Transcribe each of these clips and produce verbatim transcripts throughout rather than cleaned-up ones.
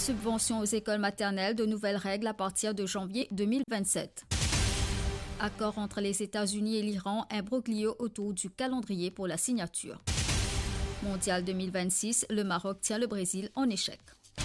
Subventions aux écoles maternelles, de nouvelles règles à partir de janvier deux mille vingt-sept. Accord entre les États-Unis et l'Iran, imbroglio autour du calendrier pour la signature. Mondial deux mille vingt-six, le Maroc tient le Brésil en échec.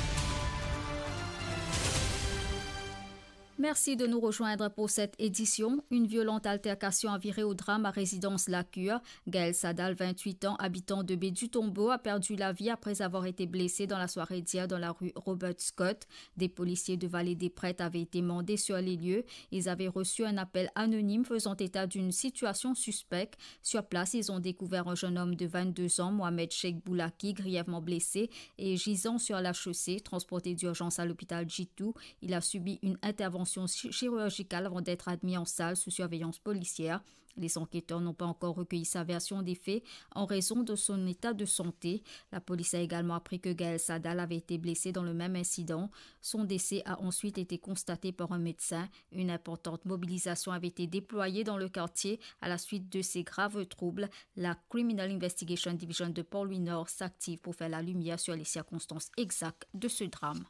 Merci de nous rejoindre pour cette édition. Une violente altercation a viré au drame à résidence La Cure. Gaël Sadal, vingt-huit ans, habitant de Baie-du-Tombeau, a perdu la vie après avoir été blessé dans la soirée d'hier dans la rue Robert Scott. Des policiers de Vallée-des-Prêtres avaient été mandés sur les lieux. Ils avaient reçu un appel anonyme faisant état d'une situation suspecte. Sur place, ils ont découvert un jeune homme de vingt-deux ans, Mohamed Cheikh Boulaki, grièvement blessé et gisant sur la chaussée, transporté d'urgence à l'hôpital Jitou. Il a subi une intervention chirurgicale avant d'être admis en salle sous surveillance policière. Les enquêteurs n'ont pas encore recueilli sa version des faits en raison de son état de santé. La police a également appris que Gaël Sadal avait été blessé dans le même incident. Son décès a ensuite été constaté par un médecin. Une importante mobilisation avait été déployée dans le quartier à la suite de ces graves troubles. La Criminal Investigation Division de Port-Louis Nord s'active pour faire la lumière sur les circonstances exactes de ce drame.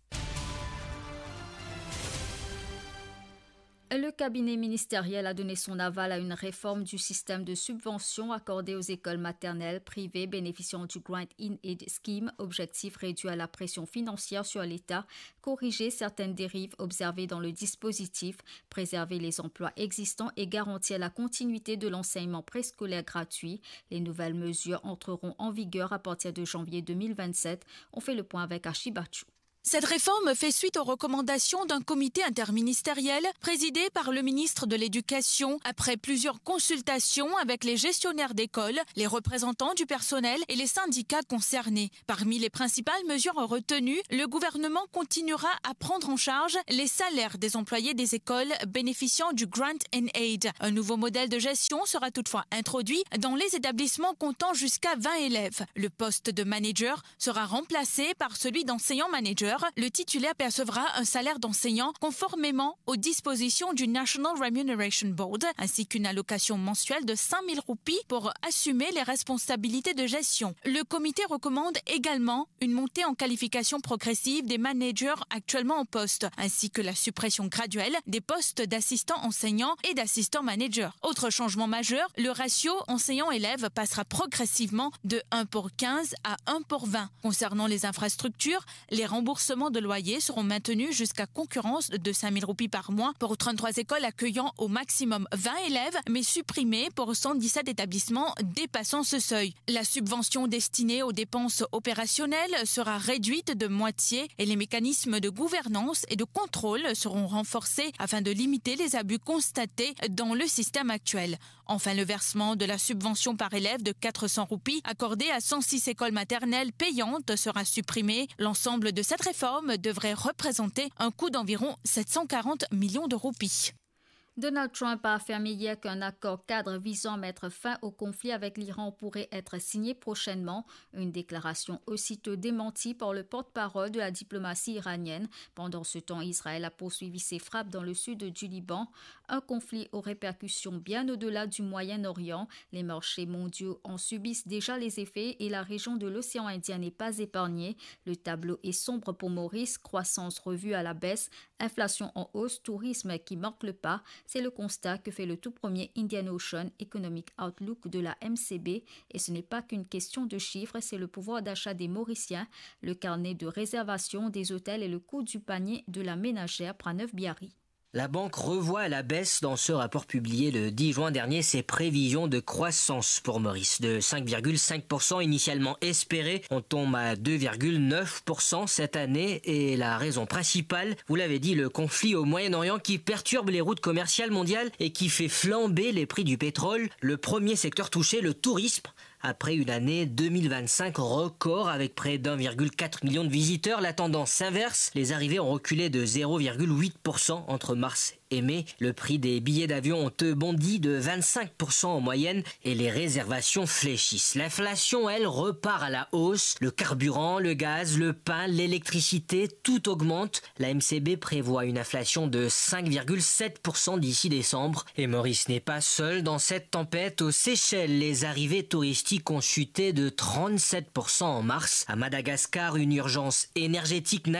Le cabinet ministériel a donné son aval à une réforme du système de subventions accordées aux écoles maternelles privées bénéficiant du Grant in Aid Scheme, objectif réduire la pression financière sur l'État, corriger certaines dérives observées dans le dispositif, préserver les emplois existants et garantir la continuité de l'enseignement préscolaire gratuit. Les nouvelles mesures entreront en vigueur à partir de janvier deux mille vingt-sept. On fait le point avec Archibachou. Cette réforme fait suite aux recommandations d'un comité interministériel présidé par le ministre de l'Éducation après plusieurs consultations avec les gestionnaires d'écoles, les représentants du personnel et les syndicats concernés. Parmi les principales mesures retenues, le gouvernement continuera à prendre en charge les salaires des employés des écoles bénéficiant du Grant in Aid. Un nouveau modèle de gestion sera toutefois introduit dans les établissements comptant jusqu'à vingt élèves. Le poste de manager sera remplacé par celui d'enseignant-manager. Le titulaire percevra un salaire d'enseignant conformément aux dispositions du National Remuneration Board, ainsi qu'une allocation mensuelle de cinq mille roupies pour assumer les responsabilités de gestion. Le comité recommande également une montée en qualification progressive des managers actuellement en poste, ainsi que la suppression graduelle des postes d'assistants enseignants et d'assistants managers. Autre changement majeur, le ratio enseignant-élève passera progressivement de un pour quinze à un pour vingt. Concernant les infrastructures, les remboursements de loyers seront maintenus jusqu'à concurrence de cinq mille roupies par mois pour trente-trois écoles accueillant au maximum vingt élèves, mais supprimés pour cent dix-sept établissements dépassant ce seuil. La subvention destinée aux dépenses opérationnelles sera réduite de moitié et les mécanismes de gouvernance et de contrôle seront renforcés afin de limiter les abus constatés dans le système actuel. Enfin, le versement de la subvention par élève de quatre cents roupies accordée à cent six écoles maternelles payantes sera supprimé. L'ensemble de cette réforme devrait représenter un coût d'environ sept cent quarante millions de roupies. Donald Trump a affirmé hier qu'un accord cadre visant à mettre fin au conflit avec l'Iran pourrait être signé prochainement. Une déclaration aussitôt démentie par le porte-parole de la diplomatie iranienne. Pendant ce temps, Israël a poursuivi ses frappes dans le sud du Liban. Un conflit aux répercussions bien au-delà du Moyen-Orient. Les marchés mondiaux en subissent déjà les effets et la région de l'océan Indien n'est pas épargnée. Le tableau est sombre pour Maurice, croissance revue à la baisse, inflation en hausse, tourisme qui marque le pas. C'est le constat que fait le tout premier Indian Ocean Economic Outlook de la M C B. Et ce n'est pas qu'une question de chiffres, c'est le pouvoir d'achat des Mauriciens, le carnet de réservation des hôtels et le coût du panier de la ménagère Pranav Biari. La banque revoit à la baisse dans ce rapport publié le dix juin dernier ses prévisions de croissance pour Maurice. De cinq virgule cinq pour cent initialement espéré, on tombe à deux virgule neuf pour cent cette année et la raison principale, vous l'avez dit, le conflit au Moyen-Orient qui perturbe les routes commerciales mondiales et qui fait flamber les prix du pétrole. Le premier secteur touché, le tourisme, après une année deux mille vingt-cinq record avec près d'un virgule quatre million de visiteurs, la tendance s'inverse. Les arrivées ont reculé de zéro virgule huit pour cent entre mars et mai. Le prix des billets d'avion ont bondi de vingt-cinq pour cent en moyenne et les réservations fléchissent. L'inflation, elle, repart à la hausse. Le carburant, le gaz, le pain, l'électricité, tout augmente. La M C B prévoit une inflation de cinq virgule sept pour cent d'ici décembre. Et Maurice n'est pas seul dans cette tempête. Aux Seychelles, les arrivées touristiques ont chuté de trente-sept pour cent en mars. À Madagascar, une urgence énergétique